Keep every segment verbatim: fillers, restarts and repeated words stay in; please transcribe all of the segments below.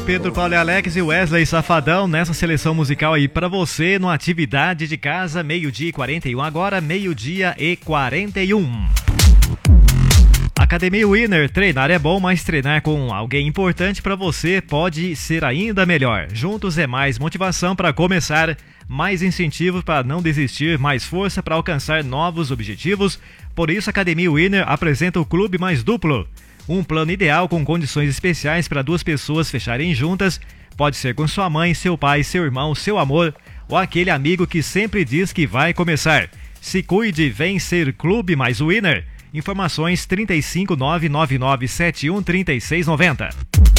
Pedro Paulo e Alex e Wesley Safadão nessa seleção musical aí pra você no Atividade de Casa, meio-dia e quarenta e um, agora meio-dia e quarenta e um. Academia Winner, treinar é bom, mas treinar com alguém importante pra você pode ser ainda melhor. Juntos é mais motivação pra começar, mais incentivos para não desistir, mais força para alcançar novos objetivos. Por isso a Academia Winner apresenta o Clube Mais Duplo. Um plano ideal com condições especiais para duas pessoas fecharem juntas. Pode ser com sua mãe, seu pai, seu irmão, seu amor ou aquele amigo que sempre diz que vai começar. Se cuide, vem ser Clube Mais Winner. Informações trinta e cinco, nove nove nove sete um, trinta e seis noventa.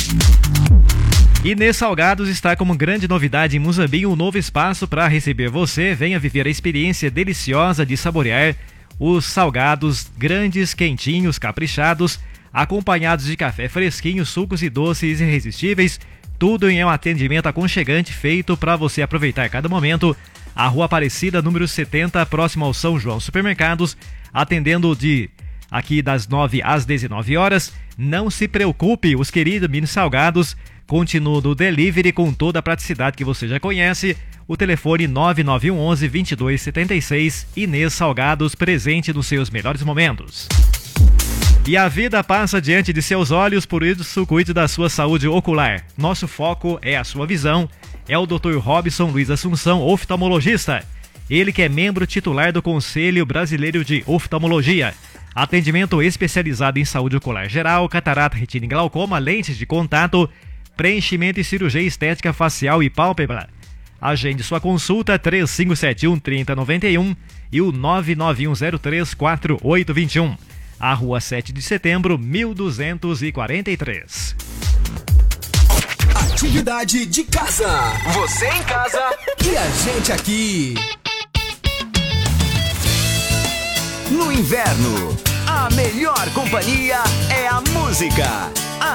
Inês Salgados está como grande novidade em Muzambinho um novo espaço para receber você. Venha viver a experiência deliciosa de saborear os salgados grandes, quentinhos, caprichados, acompanhados de café fresquinho, sucos e doces irresistíveis, tudo em um atendimento aconchegante feito para você aproveitar cada momento. A Rua Aparecida, número setenta, próximo ao São João Supermercados, atendendo de aqui das nove às dezenove horas. Não se preocupe, os queridos mini salgados continuam no delivery com toda a praticidade que você já conhece. O telefone nove nove um um, dois dois sete seis, Inês Salgados, presente nos seus melhores momentos. E a vida passa diante de seus olhos, por isso cuide da sua saúde ocular. Nosso foco é a sua visão. É o doutor Robson Luiz Assunção, oftalmologista. Ele que é membro titular do Conselho Brasileiro de Oftalmologia. Atendimento especializado em saúde ocular geral, catarata, retina e glaucoma, lentes de contato, preenchimento e cirurgia estética facial e pálpebra. Agende sua consulta três cinco sete um, três zero nove um e o nove nove um zero três, quatro oito dois um. A Rua sete de Setembro, mil duzentos e quarenta e três. Atividade de Casa. Você em casa e a gente aqui. No inverno, a melhor companhia é a música.